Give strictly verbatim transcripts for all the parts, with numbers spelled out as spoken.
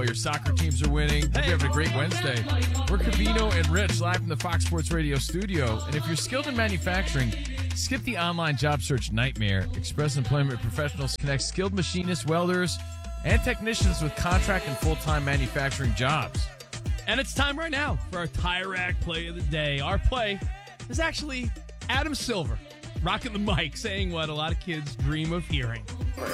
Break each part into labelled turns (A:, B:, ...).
A: while your soccer teams are winning. Hope you're having a great Wednesday. We're Covino and Rich live from the Fox Sports Radio studio. And if you're skilled in manufacturing, skip the online job search nightmare. Express Employment Professionals connects skilled machinists, welders, and technicians with contract and full-time manufacturing jobs.
B: And it's time right now for our Tire Rack play of the day. Our play is actually Adam Silver rocking the mic, saying what a lot of kids dream of hearing.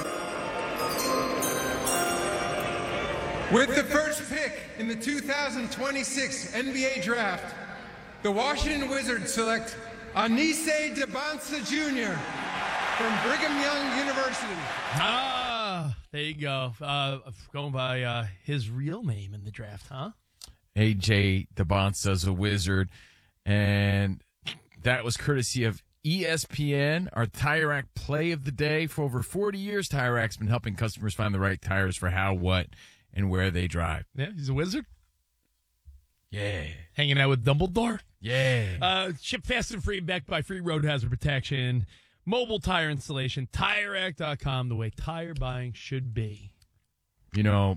C: With the first pick in the two thousand twenty-six N B A Draft, the Washington Wizards select Anise Debonsa Junior from Brigham Young University.
B: Ah, there you go. Uh, going by uh, his real name in the draft, huh?
A: A J Debonsa's a Wizard, and that was courtesy of E S P N, our Tire Rack play of the day. For over forty years, Tire Rack's been helping customers find the right tires for how, what, and where they drive.
B: Yeah, he's a wizard.
A: Yeah.
B: Hanging out with Dumbledore.
A: Yeah.
B: Uh, ship fast and free, backed by free road hazard protection, mobile tire installation, Tire Rack dot com, the way tire buying should be.
A: You know,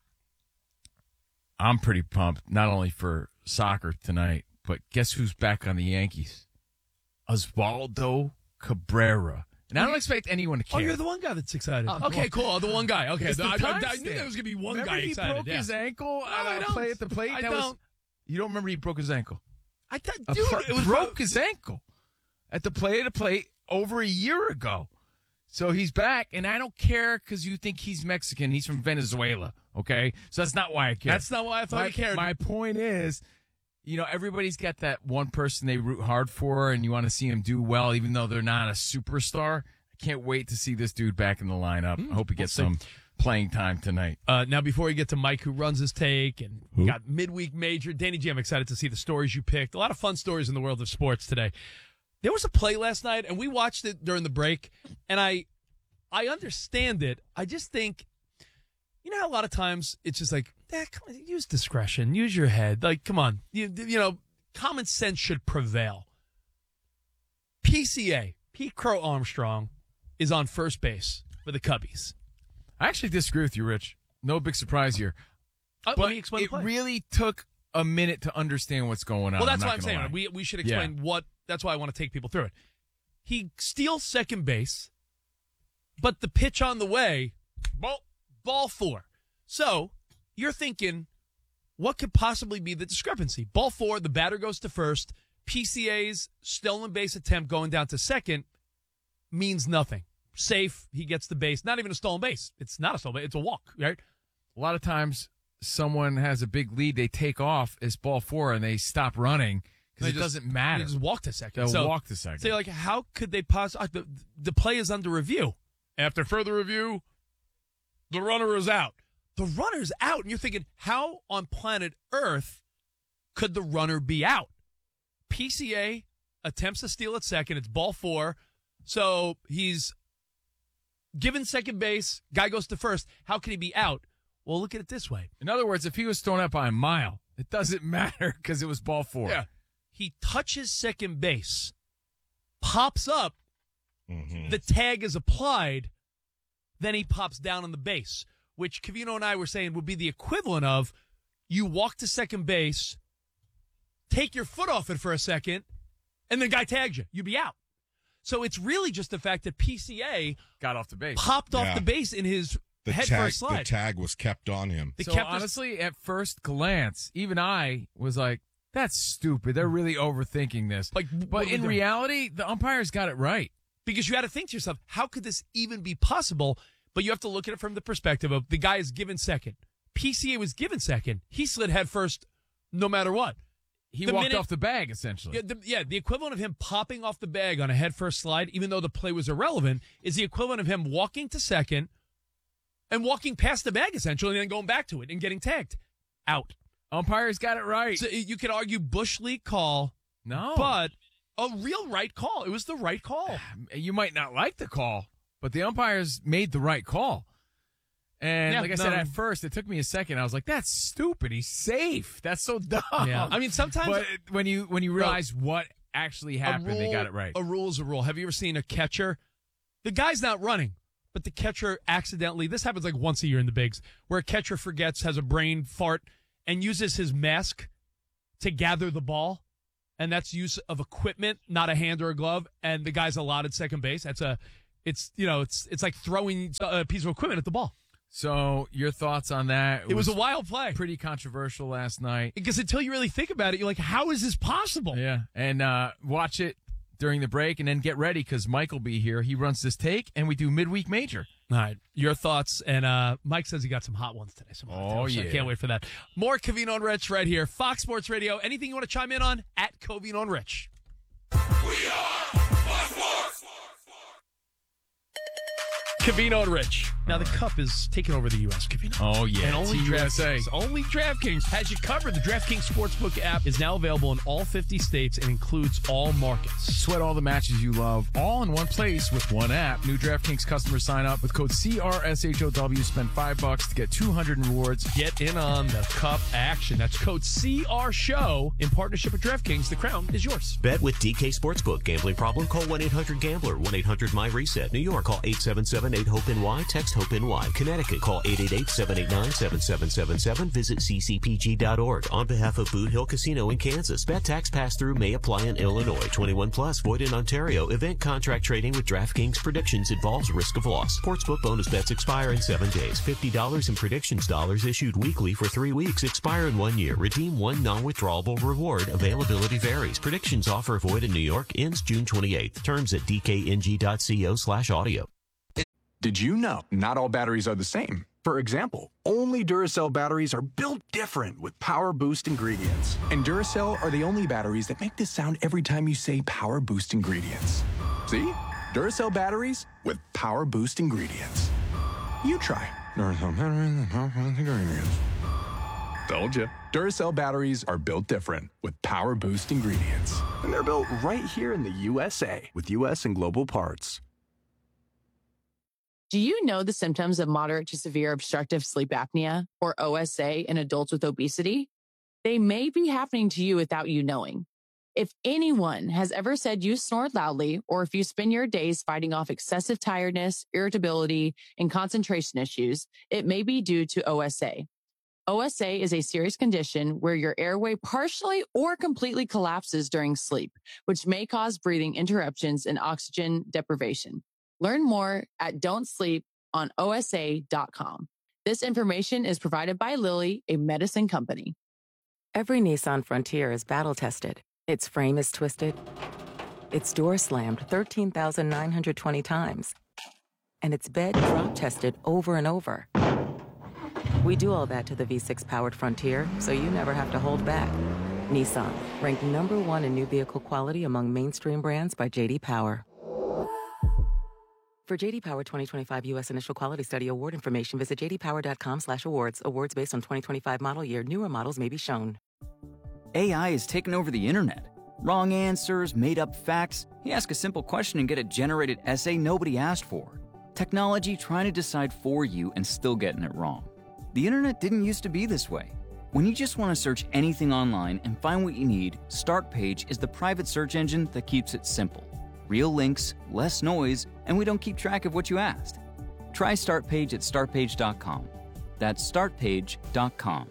A: I'm pretty pumped, not only for soccer tonight, but guess who's back on the Yankees? Osvaldo Cabrera. And I don't expect anyone to care.
B: Oh, you're the one guy that's excited.
A: Uh,
B: okay, cool. The one guy. Okay,
A: It's the
B: I, I, I, I knew
A: timestamp.
B: there was going to be one
A: Remember
B: guy
A: he
B: excited.
A: broke
B: yeah.
A: his ankle
B: No, I
A: on a
B: don't.
A: play at the plate?
B: I
A: That
B: don't.
A: Was, you don't remember he broke his ankle?
B: I th-
A: A
B: dude,
A: pr-
B: it was
A: broke his ankle at the play at the plate over a year ago. So he's back, and I don't care because you think he's Mexican. He's from Venezuela, okay? So that's not why I care.
B: That's not why I thought
A: my,
B: you cared.
A: My point is, you know, everybody's got that one person they root hard for, and you want to see him do well, even though they're not a superstar. I can't wait to see this dude back in the lineup. Mm, I hope he gets
B: we'll
A: some playing time tonight.
B: Uh, now, before we get to Mike, who runs his take, and we got midweek major, Danny G, I'm excited to see the stories you picked. A lot of fun stories in the world of sports today. There was a play last night, and we watched it during the break, and I, I understand it. I just think, you know how a lot of times it's just like, eh, come on, use discretion, use your head. Like, come on, you, you know, common sense should prevail. P C A, Pete Crow Armstrong, is on first base for the Cubbies.
A: I actually disagree with you, Rich. No big surprise here.
B: Uh,
A: but
B: let me explain
A: it
B: the play.
A: really took a minute to understand what's going on.
B: Well, that's
A: I'm
B: what I'm
A: not
B: saying.
A: gonna lie.
B: We we should explain
A: Yeah.
B: what. That's why I want to take people through it. He steals second base, but the pitch on the way, ball, ball four. So you're thinking, what could possibly be the discrepancy? Ball four, the batter goes to first. P C A's stolen base attempt going down to second means nothing. Safe, he gets the base. Not even a stolen base. It's not a stolen base. It's a walk, right?
A: A lot of times, someone has a big lead, they take off, it's ball four, and they stop running because it
B: They just-
A: doesn't matter.
B: They just walk to second.
A: They'll
B: so,
A: walk to second.
B: So you're like, how could they possibly? The, the play is under review. After further review, the runner is out. The runner's out, and you're thinking, how on planet Earth could the runner be out? P C A attempts to steal at second. It's ball four. So he's given second base. Guy goes to first. How can he be out? Well, look at it this way.
A: In other words, if he was thrown out by a mile, it doesn't matter because it was ball four.
B: Yeah. He touches second base, pops up,
D: Mm-hmm.
B: the tag is applied, then he pops down on the base, which Covino and I were saying would be the equivalent of you walk to second base, take your foot off it for a second, and the guy tags you. You'd be out. So it's really just the fact that P C A
A: Got off the base.
B: popped off
D: Yeah.
B: the base in his
D: The
B: head
D: tag,
B: first slide.
D: the tag was kept on him.
B: They
A: so
B: kept us-
A: honestly, at first glance, even I was like, that's stupid. They're really overthinking this.
B: Like, what
A: but
B: are we
A: in
B: doing?
A: reality, the umpires got it right.
B: Because you had to think to yourself, how could this even be possible? But you have to look at it from the perspective of the guy is given second. P C A was given second. He slid head first no matter what.
A: He
B: The
A: walked
B: minute-
A: off the bag, essentially.
B: Yeah the, yeah, the equivalent of him popping off the bag on a head first slide, even though the play was irrelevant, is the equivalent of him walking to second and walking past the bag, essentially, and then going back to it and getting tagged. Out.
A: Umpires got it right.
B: So you could argue Bush League call,
A: no.
B: but a real right call. It was the right call.
A: You might not like the call, but the umpires made the right call. And
B: Yeah,
A: like I
B: no.
A: said, at first, it took me a second. I was like, that's stupid. He's safe. That's so dumb.
B: Yeah. I mean, sometimes
A: But when you when you realize what actually
B: a
A: happened,
B: rule,
A: they got it right.
B: A rule is a rule. Have you ever seen a catcher? The guy's not running, but the catcher accidentally, this happens like once a year in the bigs, where a catcher forgets, has a brain fart, and uses his mask to gather the ball. And that's use of equipment, not a hand or a glove. And the guy's allotted second base. That's a, it's, you know, it's it's like throwing a piece of equipment at the ball.
A: So your thoughts on that?
B: It, it was, was a wild play.
A: Pretty controversial last night.
B: Because until you really think about it, you're like, how is this possible?
A: Yeah. And uh, watch it during the break and then get ready because Mike will be here. He runs this take and we do midweek major.
B: All right. Your thoughts. And uh, Mike says he got some hot ones today. Some hot
A: oh,
B: tales,
A: yeah.
B: So I can't wait for that. More Covino and Rich right here. Fox Sports Radio. Anything you want to chime in on? At Covino and Rich.
E: We are Fox Sports.
B: Covino and Rich. Now, the Cup is taking over the U S, Covino.
A: Oh, yeah.
B: And only
A: U S A.
B: DraftKings, only DraftKings has you covered. The DraftKings Sportsbook app is now available in all fifty states and includes all markets.
A: Sweat all the matches you love, all in one place with one app. New DraftKings customers sign up with code C R S H O W. Spend five bucks to get two hundred in rewards.
B: Get in on the Cup action. That's code C R SHOW in partnership with DraftKings. The crown is yours.
F: Bet with D K Sportsbook. Gambling problem? Call one eight hundred gambler. one eight hundred my reset. New York, call eight seven seven eight hope N Y. Text HOPE-NY. Connecticut, call eight eight eight seven eight nine seven seven seven seven. Visit c c p g dot org. On behalf of Boot Hill Casino in Kansas, bet tax pass-through may apply in Illinois. twenty-one plus, void in Ontario. Event contract trading with DraftKings Predictions involves risk of loss. Sportsbook bonus bets expire in seven days. fifty dollars in predictions dollars issued weekly for three weeks. Expire in one year. Redeem one non-withdrawable reward. Availability varies. Predictions offer void in New York. Ends June twenty-eighth. Terms at d k n g dot co slash audio.
G: Did you know not all batteries are the same? For example, only Duracell batteries are built different with Power Boost ingredients. And Duracell are the only batteries that make this sound every time you say Power Boost ingredients. See? Duracell batteries with Power Boost ingredients. You try. Duracell batteries with Power Boost ingredients. Told you. Duracell batteries are built different with Power Boost ingredients. And they're built right here in the U S A with U S and global parts.
H: Do you know the symptoms of moderate to severe obstructive sleep apnea, or O S A, in adults with obesity? They may be happening to you without you knowing. If anyone has ever said you snore loudly, or if you spend your days fighting off excessive tiredness, irritability, and concentration issues, it may be due to O S A. O S A is a serious condition where your airway partially or completely collapses during sleep, which may cause breathing interruptions and oxygen deprivation. Learn more at don't sleep on O S A dot com. This information is provided by Lilly, a medicine company.
I: Every Nissan Frontier is battle-tested. Its frame is twisted. Its door slammed thirteen thousand nine hundred twenty times. And its bed drop-tested over and over. We do all that to the V six-powered Frontier, so you never have to hold back. Nissan, ranked number one in new vehicle quality among mainstream brands by J D Power. For J D Power twenty twenty-five U S Initial Quality Study Award information, visit j d power dot com slash awards. Awards based on twenty twenty-five model year. Newer models may be shown.
J: A I has taken over the internet. Wrong answers, made-up facts. You ask a simple question and get a generated essay nobody asked for. Technology trying to decide for you and still getting it wrong. The internet didn't used to be this way. When you just want to search anything online and find what you need, Startpage is the private search engine that keeps it simple. Real links, less noise, and we don't keep track of what you asked. Try Startpage at start page dot com. That's start page dot com.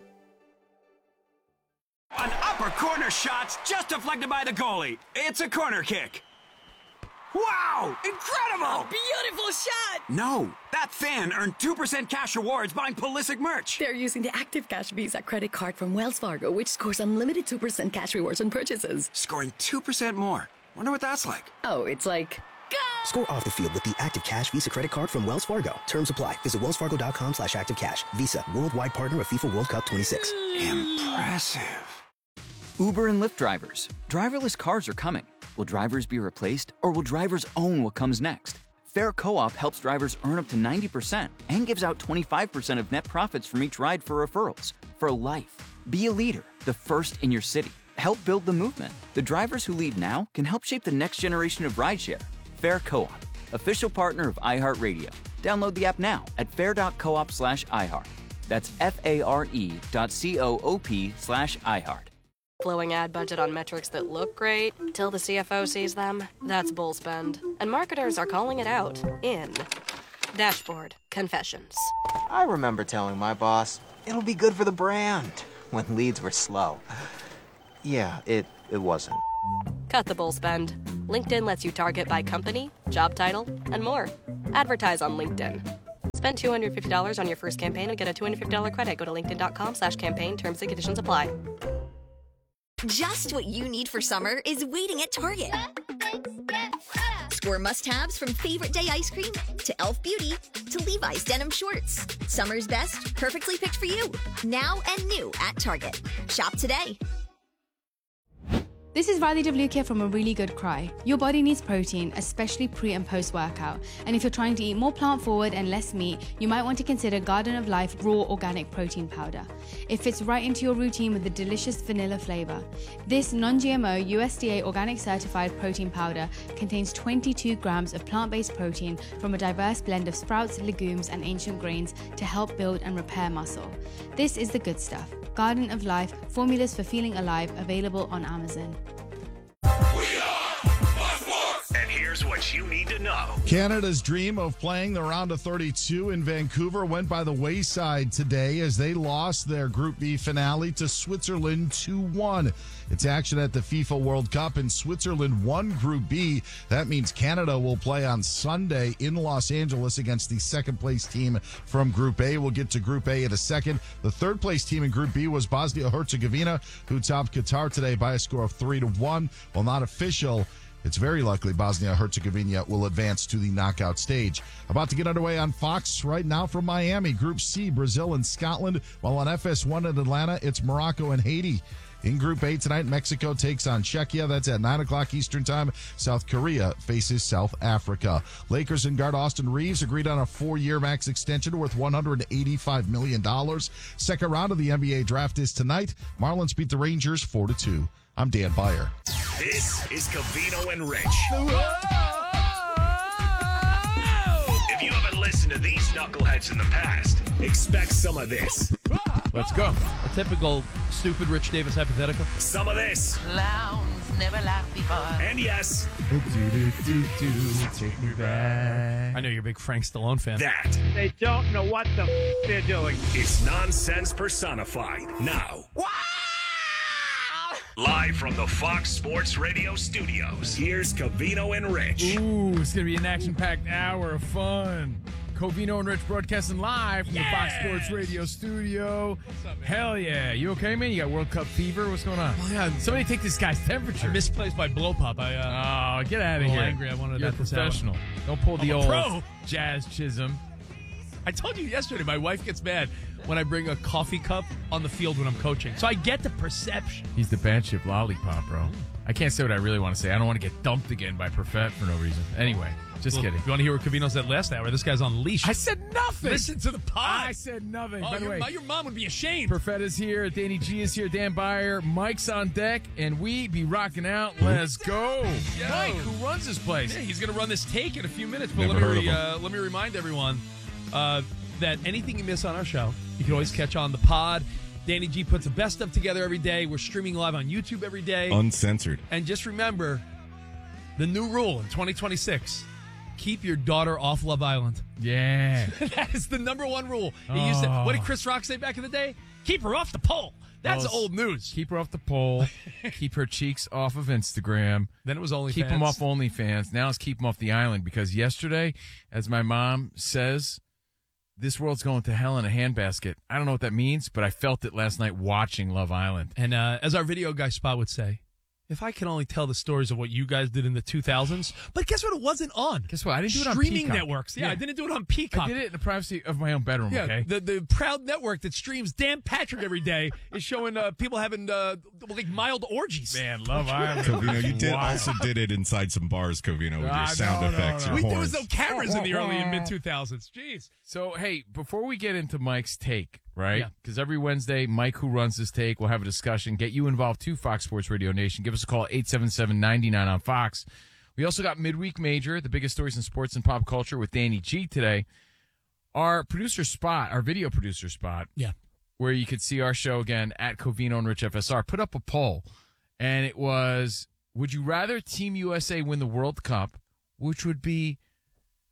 K: An upper corner shot's just deflected by the goalie. It's a corner kick. Wow! Incredible!
L: A beautiful shot!
K: No, that fan earned two percent cash rewards buying Pulisic merch.
L: They're using the Active Cash Visa credit card from Wells Fargo, which scores unlimited two percent cash rewards on purchases.
K: Scoring two percent more. Wonder what that's like.
L: Oh, it's like... Go!
M: Score off the field with the Active Cash Visa credit card from Wells Fargo. Terms apply. Visit wells fargo dot com slash active cash. Visa, worldwide partner of FIFA World Cup twenty-six.
K: Impressive.
J: Uber and Lyft drivers. Driverless cars are coming. Will drivers be replaced, or will drivers own what comes next? Fair Co-op helps drivers earn up to ninety percent and gives out twenty-five percent of net profits from each ride for referrals. For life. Be a leader, the first in your city. Help build the movement. The drivers who lead now can help shape the next generation of rideshare. Fair Co-op, official partner of iHeartRadio. Download the app now at fair dot coop slash iHeart. That's F-A-R-E dot C-O-O-P slash iHeart.
N: Blowing ad budget on metrics that look great till the C F O sees them, that's bull spend. And marketers are calling it out in Dashboard Confessions.
O: I remember telling my boss, it'll be good for the brand, when leads were slow. Yeah, it, it wasn't.
N: Cut the bull spend. LinkedIn lets you target by company, job title, and more. Advertise on LinkedIn. Spend two hundred fifty dollars on your first campaign and get a two hundred fifty dollars credit. Go to linkedin.com slash campaign. Terms and conditions apply.
P: Just what you need for summer is waiting at Target. Score must-haves from Favorite Day ice cream to e l f Beauty to Levi's denim shorts. Summer's best, perfectly picked for you. Now and new at Target. Shop today.
Q: This is Riley W. here from A Really Good Cry. Your body needs protein, especially pre and post workout. And if you're trying to eat more plant forward and less meat, you might want to consider Garden of Life Raw Organic Protein Powder. It fits right into your routine with the delicious vanilla flavor. This non-G M O U S D A organic certified protein powder contains twenty-two grams of plant-based protein from a diverse blend of sprouts, legumes, and ancient grains to help build and repair muscle. This is the good stuff. Garden of Life, formulas for feeling alive, available on Amazon.
E: And here's what you need to know.
R: Canada's dream of playing the round of thirty-two in Vancouver went by the wayside today as they lost their Group B finale to Switzerland two one. It's action at the FIFA World Cup, and Switzerland won Group B. That means Canada will play on Sunday in Los Angeles against the second-place team from Group A. We'll get to Group A in a second. The third-place team in Group B was Bosnia-Herzegovina, who topped Qatar today by a score of three to one. While not official, it's very likely Bosnia-Herzegovina will advance to the knockout stage. About to get underway on Fox right now from Miami. Group C, Brazil and Scotland. While on F S one in Atlanta, it's Morocco and Haiti. In Group A tonight, Mexico takes on Czechia. That's at nine o'clock Eastern Time. South Korea faces South Africa. Lakers and guard Austin Reeves agreed on a four-year max extension worth one hundred eighty-five million dollars. Second round of the N B A draft is tonight. Marlins beat the Rangers four to two. I'm Dan Beyer.
E: This is Covino and Rich. If you haven't listened to these knuckleheads in the past, expect some of this.
A: Let's go.
B: A typical stupid Rich Davis hypothetical.
E: Some of this.
S: Clowns never laugh before.
E: And yes.
A: Take me back.
B: I know you're a big Frank Stallone fan.
E: That.
T: They don't know what the f- they're doing.
E: It's nonsense personified. Now. Wow! Live from the Fox Sports Radio studios, here's Covino and Rich.
A: Ooh, it's going to be an action-packed hour of fun. Covino and Rich broadcasting live from
B: yeah.
A: the Fox Sports Radio studio. Up, Hell yeah. You okay, man? You got World Cup fever? What's going on?
B: Oh, yeah.
A: Somebody take this guy's temperature.
B: I misplaced my blow pop. I, uh,
A: oh, get out of here.
B: Angry. I wanted
A: You're
B: that
A: a professional. Don't pull the
B: I'm
A: old
B: pro.
A: Jazz Chisholm.
B: I told you yesterday, my wife gets mad when I bring a coffee cup on the field when I'm coaching. So I get the perception.
A: He's the bad ship lollipop, bro. I can't say what I really want to say. I don't want to get dumped again by Perfett for no reason. Anyway, just
B: well,
A: kidding.
B: You want to hear what Covino said last hour? This guy's on leash.
A: I said nothing.
B: Listen to the pod.
A: I said nothing.
B: Oh,
A: by the
B: your,
A: way,
B: your mom would be ashamed.
A: Perfett is here. Danny G is here. Dan Beyer. Mike's on deck, and we be rocking out. Let's go.
B: Yo.
A: Mike, who runs this place?
B: Yeah, he's going to run this take in a few minutes. But
R: Never
B: let me
R: heard
B: re,
R: of
B: uh, let me remind everyone uh, that anything you miss on our show, you can always catch on the pod. Danny G puts the best stuff together every day. We're streaming live on YouTube every day.
D: Uncensored.
B: And just remember, the new rule in twenty twenty-six, keep your daughter off Love Island.
A: Yeah.
B: That is the number one rule. He used to, what did Chris Rock say back in the day? Keep her off the pole. That's
A: well,
B: old news.
A: Keep her off the pole. Keep her cheeks off of Instagram.
B: Then it was OnlyFans.
A: Keep them off OnlyFans. Now it's keep them off the island, because yesterday, as my mom says, this world's going to hell in a handbasket. I don't know what that means, but I felt it last night watching Love Island.
B: And uh, as our video guy Spot would say, if I can only tell the stories of what you guys did in the two thousands. But guess what? It wasn't on.
A: Guess what? I didn't do it on
B: Streaming
A: Peacock.
B: networks. Yeah,
A: Yeah.
B: I didn't do it on Peacock.
A: I did it in the privacy of my own bedroom,
B: Yeah,
A: okay?
B: the, the proud network that streams Dan Patrick every day is showing uh, people having uh, like mild orgies.
A: Man, Love Island.
D: Covino, you did
A: Wow.
D: also did it inside some bars, Covino, with your
A: Ah,
D: sound
A: no, no,
D: effects,
A: no.
D: your
B: We, there was
D: horns.
B: no cameras in the early and mid two thousands. Jeez.
A: So, hey, before we get into Mike's take, right?
B: Yeah.
A: Because every Wednesday, Mike, who runs this take, will have a discussion. Get you involved too, Fox Sports Radio Nation. Give us a call, eight seven seven, nine nine on Fox. We also got Midweek Major, the biggest stories in sports and pop culture with Danny G today. Our producer Spot, our video producer Spot,
B: Yeah.
A: where you could see our show again at Covino and Rich F S R, put up a poll, and it was, would you rather Team U S A win the World Cup, which would be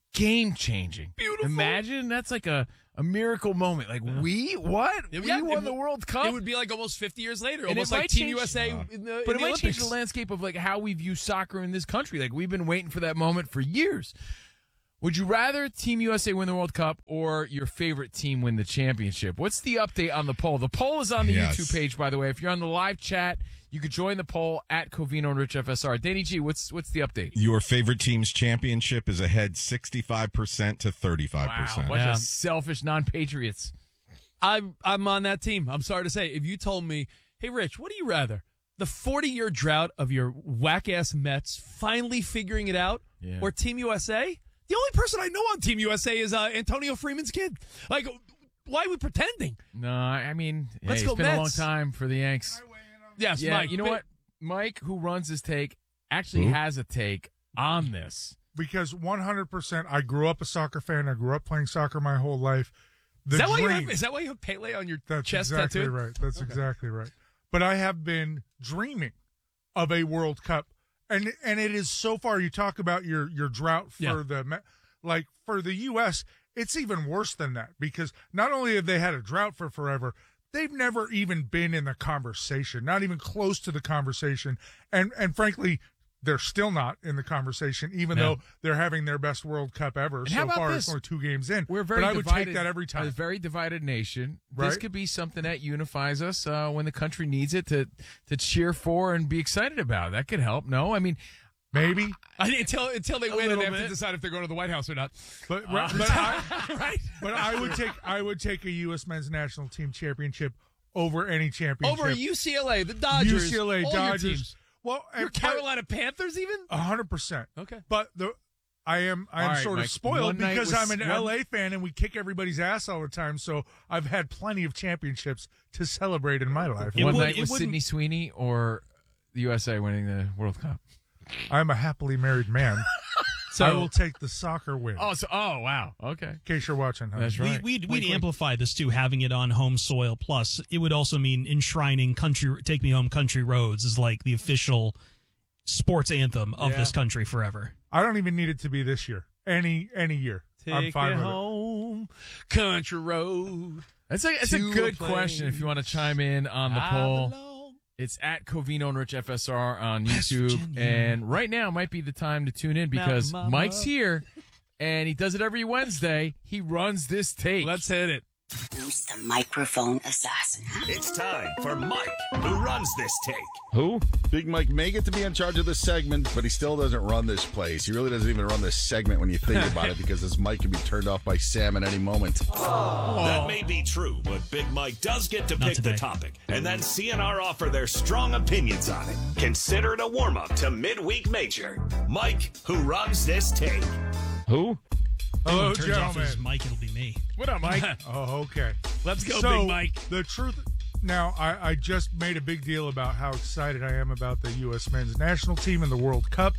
A: game changing.
B: Beautiful.
A: Imagine that's like a, a miracle moment. Like yeah. we what?
B: Yeah,
A: we
B: yeah,
A: won
B: it,
A: the World Cup.
B: It would be like almost fifty years later,
A: and
B: almost like Team
A: change,
B: U S A
A: uh,
B: in the,
A: but
B: in
A: it
B: the
A: might
B: Olympics.
A: change the landscape of like how we view soccer in this country. Like we've been waiting for that moment for years. Would you rather Team U S A win the World Cup or your favorite team win the championship? What's the update on the poll? The poll is on the yes. YouTube page, by the way. If you're on the live chat, you could join the poll at Covino and Rich F S R. Danny G, what's what's the update?
D: Your favorite team's championship is ahead sixty-five percent to thirty-five percent.
A: Wow, bunch yeah. of selfish non-patriots.
B: I'm, I'm on that team. I'm sorry to say. If you told me, hey, Rich, what do you rather? The forty-year drought of your whack-ass Mets finally figuring it out yeah. or Team U S A? The only person I know on Team U S A is uh, Antonio Freeman's kid. Like, why are we pretending?
A: No, I mean,
B: Let's
A: hey,
B: go
A: it's been
B: Mets.
A: a long time for the Yanks.
B: Yes,
A: yeah,
B: Mike.
A: You know what? Mike, who runs his take, actually
D: Who?
A: has a take on this.
U: Because one hundred percent, I grew up a soccer fan. I grew up playing soccer my whole life. The
B: Is that,
U: dream,
B: why you have, is that why you have Pele on your
U: that's
B: chest
U: exactly
B: tattoo?
U: right. That's okay. exactly right. But I have been dreaming of a World Cup. And and it is so far, you talk about your, your drought for
B: Yeah.
U: the, like for the U S, it's even worse than that because not only have they had a drought for forever, they've never even been in the conversation, not even close to the conversation. And and frankly, they're still not in the conversation, even
A: Yeah.
U: though they're having their best World Cup ever.
A: And
U: so
A: how about
U: far,
A: this?
U: it's only two games in.
A: We're very
U: but I would
A: divided,
U: take that every time.
A: A very divided nation.
U: Right?
A: This could be something that unifies us uh, when the country needs it to to cheer for and be excited about. That could help. No, I mean,
U: maybe
B: I think until until they
A: A
B: win and
A: little
B: they have
A: bit.
B: to decide if they're going to the White House or not.
U: But
B: Uh,
U: but, I,
B: right.
U: but I would take I would take a U S men's national team championship over any championship.
B: Over U C L A, the Dodgers,
U: U C L A,
B: all your
U: Dodgers.
B: teams.
U: Well,
B: Your
U: and-
B: Carolina Panthers, even
U: A hundred percent.
B: Okay.
U: But the I am I am
A: All right,
U: sort
A: Mike,
U: of spoiled
A: one night
U: because
A: was-
U: I'm an
A: one-
U: L A fan and we kick everybody's ass all the time. So I've had plenty of championships to celebrate in my life.
A: one
U: Would-
A: night was
U: wouldn't-
A: Sidney Sweeney or the U S A winning the World Cup.
U: I'm a happily married man.
B: So-
U: I will take the soccer win.
A: Oh, so oh wow, okay.
U: In case you're watching, honey.
A: That's
V: We,
A: right.
V: we'd,
U: Wink,
V: we'd
U: wink.
V: amplify this too, having it on home soil. Plus, it would also mean enshrining "Country Take Me Home, Country Roads" as like the official sports anthem of
A: Yeah.
V: this country forever.
U: I don't even need it to be this year. Any any year. I'm
B: Take
U: fine
B: me
U: with it.
B: home, country road.
A: That's a, it's a
B: to
A: good
B: a
A: question if you want to chime in on the
B: I
A: poll.
B: belong.
A: It's at Covino and Rich F S R on YouTube. And right now might be the time to tune in because
B: Mama.
A: Mike's here and he does it every Wednesday. He runs this take.
B: Let's hit it.
W: Who's the microphone assassin?
E: It's time for Mike, who runs this take.
X: Who? Big Mike may get to be in charge of this segment, but he still doesn't run this place. He really doesn't even run this segment when you think about it because his mic can be turned off by Sam at any moment.
E: That may be true, but Big Mike does get to
V: Not
E: pick
V: today.
E: the topic, and then C N R offer their strong opinions on it. Consider it a warm-up to Midweek Major. Mike, who runs this take.
A: Who?
U: Hello,
V: When it turns off his
U: gentlemen.
V: mic, it'll be me.
A: What up, Mike?
U: Oh, okay.
B: Let's go,
U: so,
B: Big Mike.
U: The truth. Now, I, I just made a big deal about how excited I am about the U S men's national team and the World Cup,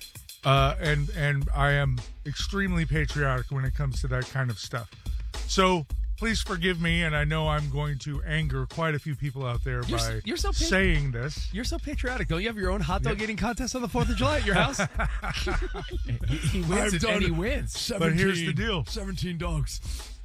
U: uh, and and I am extremely patriotic when it comes to that kind of stuff. So please forgive me, and I know I'm going to anger quite a few people out there
B: You're,
U: by
B: s- you're so pa-
U: saying this.
B: You're so patriotic. Don't you have your own hot dog eating contest on the Fourth of July at your house?
A: he, he wins
U: I've
A: it
U: done
A: and he
U: it.
A: wins.
U: But here's the deal.
B: Seventeen dogs.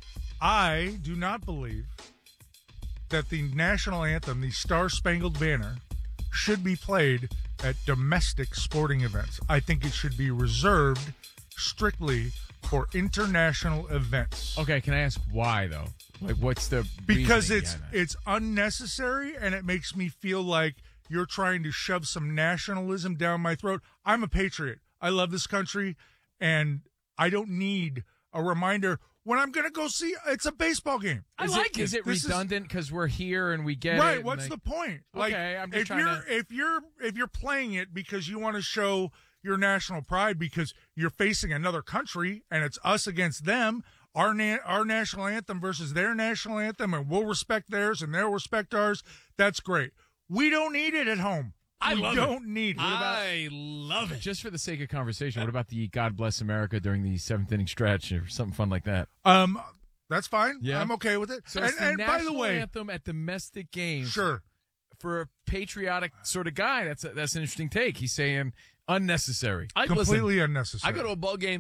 U: I do not believe that the national anthem, the Star Spangled Banner, should be played at domestic sporting events. I think it should be reserved strictly for international events.
A: Okay, can I ask why though? Like, what's the
U: Because
A: reasoning
U: it's
A: behind that?
U: it's unnecessary and it makes me feel like you're trying to shove some nationalism down my throat. I'm a patriot. I love this country, and I don't need a reminder when I'm going to go see. It's a baseball game.
B: I
A: Is
B: like
A: it, is it
U: This is-
A: redundant because we're here and we get it?
U: Right.
A: and,
U: What's
A: like-
U: the point? Like,
A: Okay, I'm just
U: if
A: trying
U: you're
A: to-
U: if you're if you're playing it because you want to show your national pride because you're facing another country and it's us against them, our na- our national anthem versus their national anthem, and we'll respect theirs and they'll respect ours. That's great. We don't need it at home.
B: I
U: we
B: love
U: don't
B: it.
U: need it.
B: I love it.
A: Just for the sake of conversation, what about the God Bless America during the seventh inning stretch or something fun like that?
U: Um, that's fine.
A: Yeah.
U: I'm okay with it.
A: So
U: and
A: it's the
U: and by the
A: national
U: way,
A: anthem at domestic games.
U: sure.
A: For a patriotic sort of guy, that's a, that's an interesting take. He's saying unnecessary.
B: I
U: Completely
B: listen,
U: unnecessary.
B: I go to a ball game.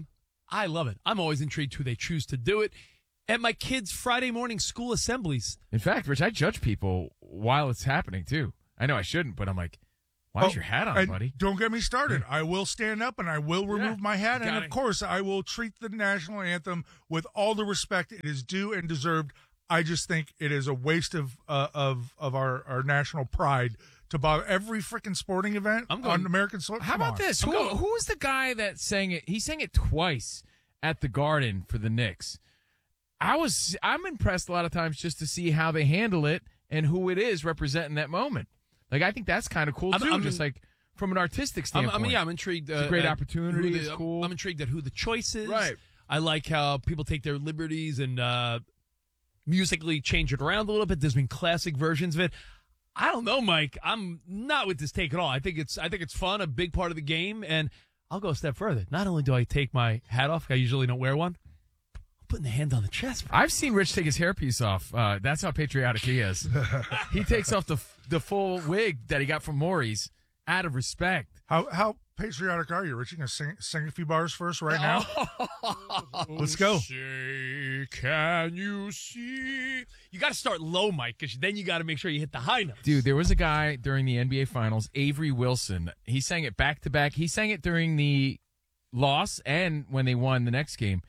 B: I love it. I'm always intrigued who they choose to do it. At my kids' Friday morning school assemblies.
A: In fact, Rich, I judge people while it's happening, too. I know I shouldn't, but I'm like, why is
U: Oh,
A: your hat on,
U: and
A: buddy?
U: Don't get me started. I will stand up and I will remove
A: Yeah,
U: my hat.
A: got
U: And,
A: it.
U: of course, I will treat the national anthem with all the respect it is due and deserved. I just think it is a waste of uh, of of our, our national pride to bother every freaking sporting event
A: I'm going-
U: on American soil.
A: How
U: Come
A: about
U: on.
A: this? Who, who was the guy that sang it? He sang it twice at the Garden for the Knicks. I was I'm impressed a lot of times just to see how they handle it and who it is representing that moment. Like I think that's kind of cool
B: I'm-
A: too.
B: I'm-
A: just like from an artistic
B: I'm,
A: standpoint.
B: I mean, yeah, I'm intrigued. Uh,
A: It's a great
B: at
A: opportunity.
B: who the-
A: It's cool.
B: I'm intrigued at who the choice is.
A: Right.
B: I like how people take their liberties and uh, musically change it around a little bit. There's been classic versions of it. I don't know, Mike. I'm not with this take at all. I think it's I think it's fun, a big part of the game, and I'll go a step further. Not only do I take my hat off, I usually don't wear one. I'm putting the hand on the chest.
A: I've seen Rich take his hairpiece off. Uh, that's how patriotic he is. He takes off the the full wig that he got from Maury's out of respect.
U: How how patriotic are you, Rich? You gonna sing sing a few bars for us right now? Let's go.
B: Say, can you see? You got to start low, Mike, because then you got to make sure you hit the high notes.
A: Dude, there was a guy during the N B A Finals, Avery Wilson. He sang it back to back. He sang it during the loss and when they won the next game.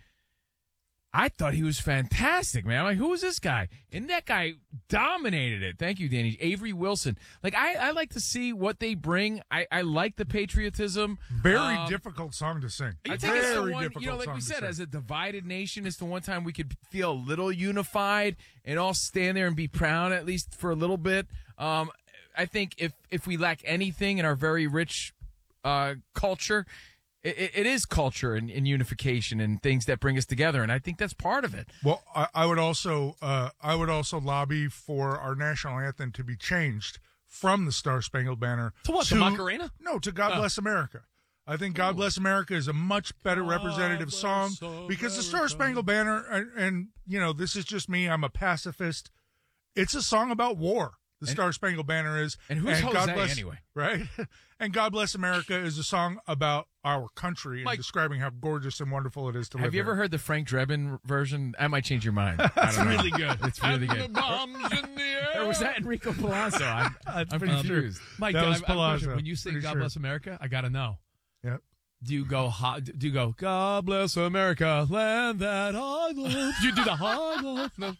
A: I thought he was fantastic, man. I'm like, who is this guy? And that guy dominated it. Thank you, Danny. Avery Wilson. Like, I, I like to see what they bring. I, I like the patriotism.
U: Very
A: Um,
U: difficult song to sing.
A: I think
U: Very
A: it's the one,
U: difficult
A: you know, like
U: song
A: we
U: to
A: said,
U: sing.
A: as a divided nation, it's the one time we could feel a little unified and all stand there and be proud, at least for a little bit. Um, I think if, if we lack anything in our very rich uh, culture, it, it is culture and, and unification and things that bring us together, and I think that's part of it.
U: Well, I, I would also uh, I would also lobby for our national anthem to be changed from the Star Spangled Banner
B: To what, the Macarena?
U: No, to God
B: Oh.
U: Bless America. I think God Bless America is a much better representative song because the Star Spangled Banner, and, and you know, this is just me. I'm a pacifist. It's a song about war. The
A: And-
U: Star Spangled Banner is,
A: And who's
U: God
A: Jose,
U: Bless,
A: anyway?
U: right? And God Bless America is a song about our country and
A: Mike-
U: describing how gorgeous and wonderful it is to live
A: Have you ever
U: here.
A: heard the Frank Drebin version? That might change your mind. I
B: It's
A: don't know.
B: really good.
A: It's really
B: And
A: good.
B: the bombs in the air.
A: Or was that Enrico Palazzo? I'm,
U: That's
A: I'm
U: pretty
A: confused.
B: Mike,
U: That
B: I, I
U: was
B: have a question.
U: Palazzo.
B: When you sing
U: Pretty
B: God
U: sure.
B: Bless America, I got to know.
U: Yep.
B: Do you go high? Do you go God bless America, land that I love? Do you do the high note? No.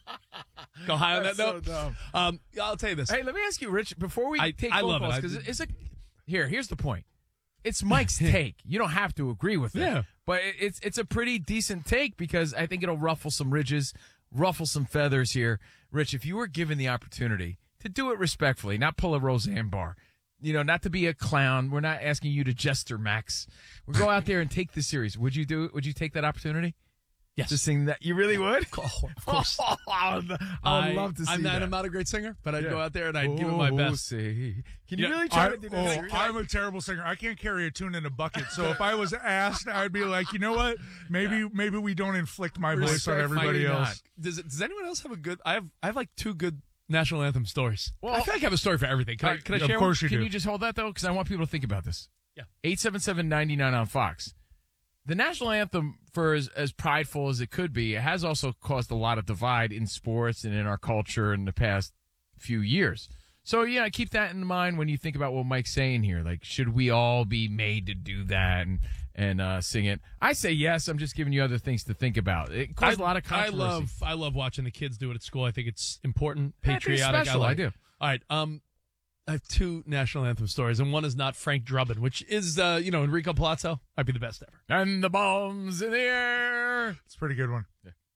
B: Go high on that
A: That's so
B: note.
A: dumb.
B: Um, I'll tell you this.
A: Hey, let me ask you, Rich, before we
B: I-
A: take
B: I
A: phone
B: love it.
A: calls,
B: I-
A: because it's a here. Here's the point. It's Mike's take. You don't have to agree with it.
B: Yeah.
A: But it- it's it's a pretty decent take because I think it'll ruffle some ridges, ruffle some feathers here. Rich, if you were given the opportunity to do it respectfully, not pull a Roseanne Barr, you know, not to be a clown. We're not asking you to jester Max. We go out there and take this serious. Would you do? Would you take that opportunity?
B: Yes.
A: To sing that, you really would?
B: Oh, of course.
A: I would
B: I,
A: love to see
B: I'm not,
A: that.
B: I'm not a great singer, but I'd
A: Yeah.
B: go out there and I'd give it my
A: Oh,
B: best.
A: see. Can you
B: Yeah,
A: really try
U: I,
A: to do
U: oh,
A: that?
U: I'm a terrible singer. I can't carry a tune in a bucket. So if I was asked, I'd be like, you know what? Maybe maybe we don't inflict my voice on
A: Respect,
U: everybody
A: maybe
U: else.
A: not.
B: Does it, Does anyone else have a good? I have. I have like two good national anthem stories.
A: Well,
B: I feel like I have a story for everything. Can I? Can I
U: Of
B: share?
U: course
B: one?
U: you
A: Can
U: do.
A: you just hold that, though? Because I want people to think about this.
B: Yeah.
A: eight seven seven, nine nine on Fox. The national anthem, for as, as prideful as it could be, it has also caused a lot of divide in sports and in our culture in the past few years. So, yeah, keep that in mind when you think about what Mike's saying here. Like, should we all be made to do that and, and uh, sing it? I say yes. I'm just giving you other things to think about. It caused a lot of
B: I
A: controversy.
B: love. I love watching the kids do it at school. I think it's important,
A: Yeah, I think it's
B: patriotic.
A: special.
B: like
A: I do.
B: it. All right. Um, I have two national anthem stories, and one is not Frank Drebin, which is, uh, you know, Enrico Palazzo. Might be the best ever.
A: And the bombs in the air.
U: It's a pretty good one.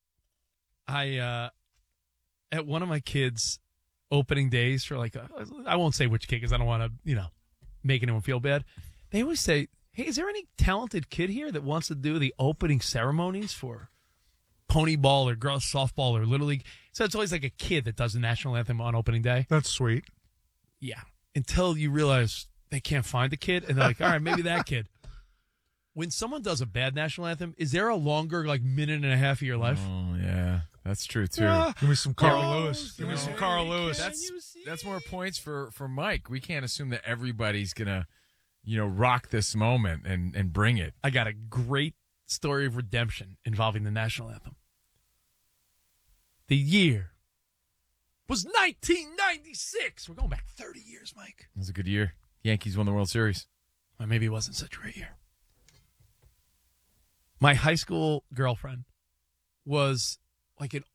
B: I, uh, at one of my kids' opening days for like, a, I won't say which kid because I don't want to, you know, make anyone feel bad. They always say, hey, is there any talented kid here that wants to do the opening ceremonies for pony ball or girls softball or little league? So it's always like a kid that does the national anthem on opening day.
U: That's sweet.
B: Yeah. Until you realize they can't find the kid, and they're like, all right, maybe that kid. When someone does a bad national anthem, is there a longer, like, minute and a half of your life?
A: Oh, yeah. That's true, too.
B: Yeah.
U: Give me some Carl
B: Oh,
U: Lewis. Give me some Carl Lewis.
A: That's that's more points for, for Mike. We can't assume that everybody's gonna, you know, rock this moment and, and bring it.
B: I got a great story of redemption involving the national anthem. The year was nineteen ninety-six. We're going back thirty years, Mike.
A: It was a good year. Yankees won the World Series.
B: Or maybe it wasn't such a great year. My high school girlfriend was like an